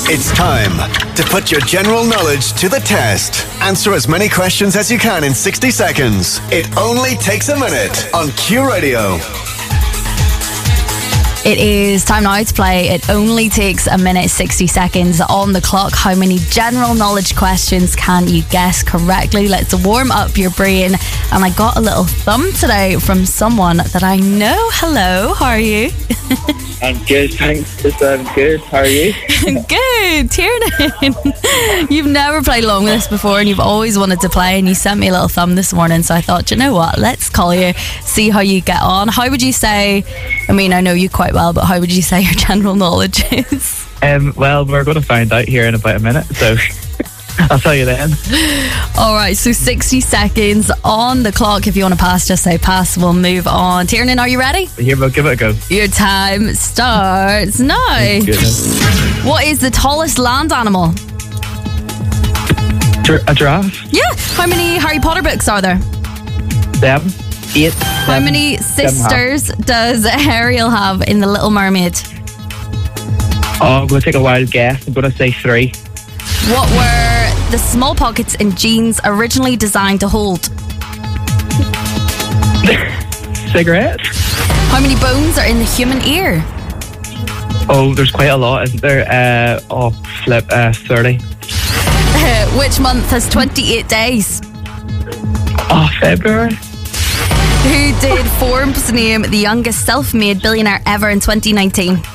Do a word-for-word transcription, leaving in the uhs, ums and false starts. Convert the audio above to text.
It's time to put your general knowledge to the test. Answer as many questions as you can in sixty seconds. It only takes a minute on Q Radio. It is time now to play. It only takes a minute, sixty seconds on the clock. How many general knowledge questions can you guess correctly? Let's warm up your brain. And I got a little thumb today from someone that I know. Hello, how are you? I'm good, thanks. I'm good. How are you? Good, Tiernan. You've never played along with us before and you've always wanted to play, and you sent me a little thumb this morning, so I thought, you know what, let's call you, see how you get on. How would you say, I mean, I know you quite well, but how would you say your general knowledge is? Um, well, we're going to find out here in about a minute, so I'll tell you then. Alright, so sixty seconds on the clock. If you want to pass, just say pass. We'll move on. Tiernan, are you ready? Here, we'll give it a go. Your time starts now. Goodness. What is the tallest land animal? Gir- A giraffe? Yeah. How many Harry Potter books are there? Seven? Eight? How seven, many seven sisters does Ariel have in The Little Mermaid? Oh, I'm going to take a wild guess. I'm going to say three. What were the small pockets in jeans originally designed to hold? Cigarettes? How many bones are in the human ear? Oh, there's quite a lot, isn't there? Uh, oh, flip, uh, thirty. Which month has twenty-eight days? Oh, February. Who did Forbes name the youngest self-made billionaire ever in twenty nineteen?